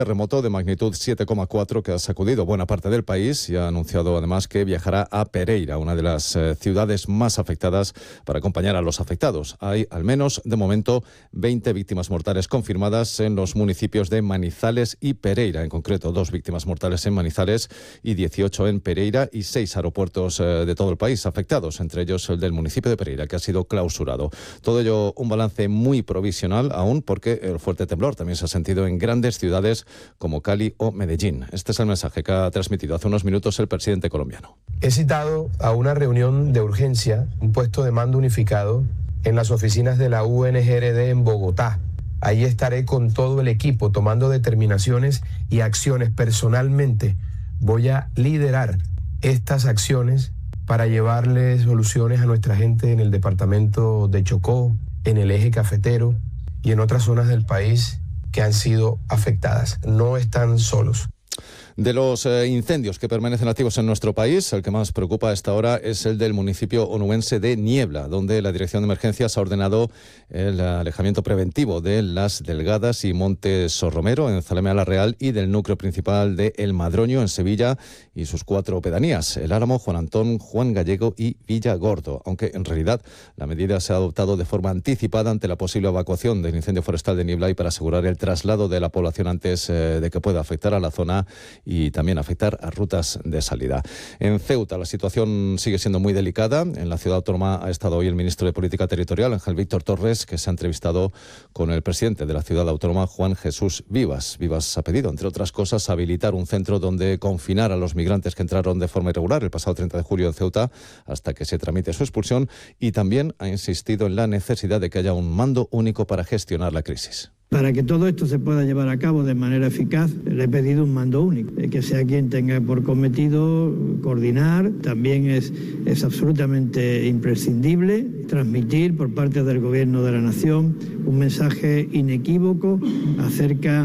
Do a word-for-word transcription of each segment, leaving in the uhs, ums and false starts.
Terremoto de magnitud siete coma cuatro que ha sacudido buena parte del país y ha anunciado además que viajará a Pereira, una de las eh, ciudades más afectadas, para acompañar a los afectados. Hay al menos de momento veinte víctimas mortales confirmadas en los municipios de Manizales y Pereira, en concreto dos víctimas mortales en Manizales y dieciocho en Pereira, y seis aeropuertos eh, de todo el país afectados, entre ellos el del municipio de Pereira, que ha sido clausurado. Todo ello un balance muy provisional aún, porque el fuerte temblor también se ha sentido en grandes ciudades como Cali o Medellín. Este es el mensaje que ha transmitido hace unos minutos el presidente colombiano. He citado a una reunión de urgencia, un puesto de mando unificado en las oficinas de la U N G R D en Bogotá. Ahí estaré con todo el equipo tomando determinaciones y acciones. Personalmente voy a liderar estas acciones para llevarle soluciones a nuestra gente en el departamento de Chocó, en el eje cafetero y en otras zonas del país que han sido afectadas. No están solos. De los eh, incendios que permanecen activos en nuestro país, el que más preocupa a esta hora es el del municipio onubense de Niebla, donde la Dirección de Emergencias ha ordenado el alejamiento preventivo de Las Delgadas y Monte Sorromero en Zalamea la Real y del núcleo principal de El Madroño en Sevilla y sus cuatro pedanías, El Álamo, Juan Antón, Juan Gallego y Villa Gordo, aunque en realidad la medida se ha adoptado de forma anticipada ante la posible evacuación del incendio forestal de Niebla y para asegurar el traslado de la población antes eh, de que pueda afectar a la zona y también afectar a rutas de salida. En Ceuta la situación sigue siendo muy delicada. En la ciudad autónoma ha estado hoy el ministro de Política Territorial, Ángel Víctor Torres, que se ha entrevistado con el presidente de la ciudad autónoma, Juan Jesús Vivas. Vivas ha pedido, entre otras cosas, habilitar un centro donde confinar a los migrantes que entraron de forma irregular el pasado treinta de julio en Ceuta hasta que se tramite su expulsión, y también ha insistido en la necesidad de que haya un mando único para gestionar la crisis. Para que todo esto se pueda llevar a cabo de manera eficaz, le he pedido un mando único, que sea quien tenga por cometido coordinar. También es, es absolutamente imprescindible transmitir por parte del Gobierno de la Nación un mensaje inequívoco acerca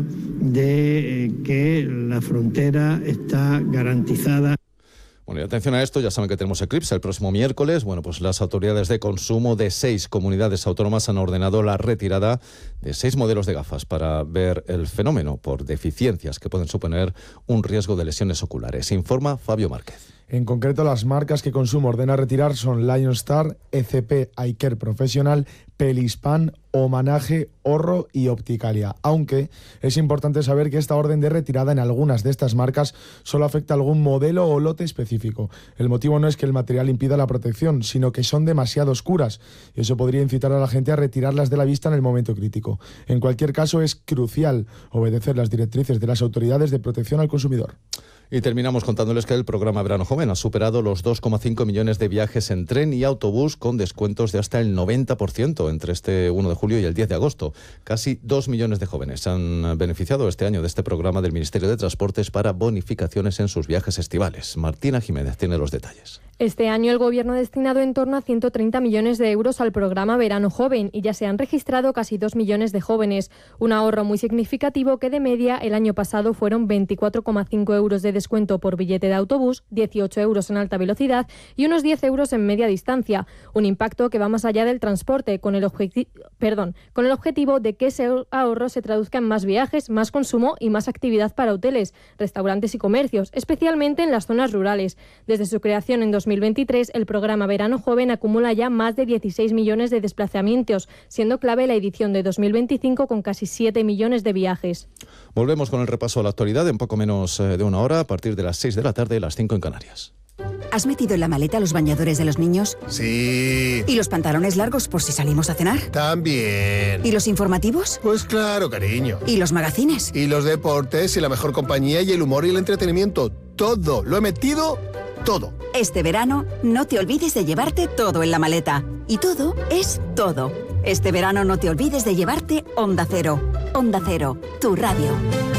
de eh, que la frontera está garantizada. Bueno, y atención a esto, ya saben que tenemos eclipse el próximo miércoles. Bueno, pues las autoridades de consumo de seis comunidades autónomas han ordenado la retirada de seis modelos de gafas para ver el fenómeno por deficiencias que pueden suponer un riesgo de lesiones oculares. Informa Fabio Márquez. En concreto, las marcas que Consumo ordena retirar son Lion Star, E C P, iCare Professional, Pelispan, Homenaje, Horro y Opticalia. Aunque es importante saber que esta orden de retirada en algunas de estas marcas solo afecta a algún modelo o lote específico. El motivo no es que el material impida la protección, sino que son demasiado oscuras y eso podría incitar a la gente a retirarlas de la vista en el momento crítico. En cualquier caso, es crucial obedecer las directrices de las autoridades de protección al consumidor. Y terminamos contándoles que el programa Verano Joven ha superado los dos coma cinco millones de viajes en tren y autobús con descuentos de hasta el noventa por ciento entre este uno de julio y el diez de agosto. Casi dos millones de jóvenes han beneficiado este año de este programa del Ministerio de Transportes para bonificaciones en sus viajes estivales. Martina Jiménez tiene los detalles. Este año el Gobierno ha destinado en torno a ciento treinta millones de euros al programa Verano Joven y ya se han registrado casi dos millones de jóvenes. Un ahorro muy significativo que de media el año pasado fueron veinticuatro coma cinco euros de descuento por billete de autobús, dieciocho euros en alta velocidad y unos diez euros en media distancia. Un impacto que va más allá del transporte con el, objeti- perdón, con el objetivo de que ese ahorro se traduzca en más viajes, más consumo y más actividad para hoteles, restaurantes y comercios, especialmente en las zonas rurales. Desde su creación en dos mil veintitrés, el programa Verano Joven acumula ya más de dieciséis millones de desplazamientos, siendo clave la edición de dos mil veinticinco con casi siete millones de viajes. Volvemos con el repaso a la actualidad en poco menos de una hora, a partir de las seis de la tarde, las cinco en Canarias. ¿Has metido en la maleta los bañadores de los niños? Sí. ¿Y los pantalones largos por si salimos a cenar? También. ¿Y los informativos? Pues claro, cariño. ¿Y los magazines? Y los deportes y la mejor compañía y el humor y el entretenimiento. Todo. Lo he metido todo. Este verano no te olvides de llevarte todo en la maleta. Y todo es todo. Este verano no te olvides de llevarte Onda Cero. Onda Cero, tu radio.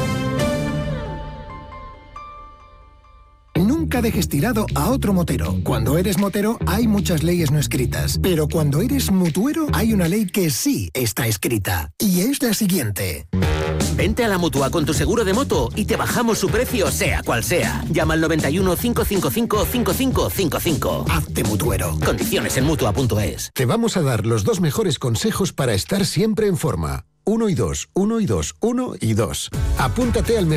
Nunca dejes tirado a otro motero. Cuando eres motero hay muchas leyes no escritas, pero cuando eres mutuero hay una ley que sí está escrita, y es la siguiente. Vente a la Mutua con tu seguro de moto y te bajamos su precio sea cual sea. Llama al noventa y uno, cinco cinco cinco, cinco cinco cinco cinco. Hazte mutuero. Condiciones en Mutua punto es. Te vamos a dar los dos mejores consejos para estar siempre en forma. uno y dos, uno y dos, uno y dos. Apúntate al